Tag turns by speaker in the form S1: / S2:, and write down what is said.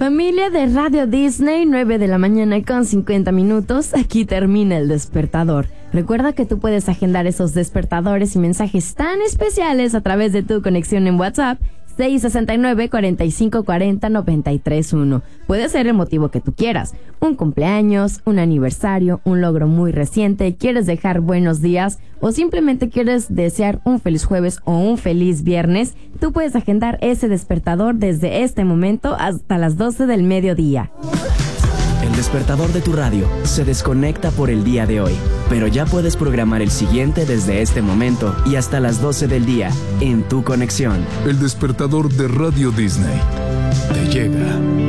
S1: Familia de Radio Disney, 9 de la mañana con 50 minutos. Aquí termina el despertador. Recuerda que tú puedes agendar esos despertadores y mensajes tan especiales a través de tu conexión en WhatsApp 669-4540-931. Puede ser el motivo que tú quieras. Un cumpleaños, un aniversario, un logro muy reciente, quieres dejar buenos días o simplemente quieres desear un feliz jueves o un feliz viernes. Tú puedes agendar ese despertador desde este momento hasta las 12 del mediodía.
S2: El despertador de tu radio se desconecta por el día de hoy, pero ya puedes programar el siguiente desde este momento y hasta las 12 del día en tu conexión.
S3: El despertador de Radio Disney te llega.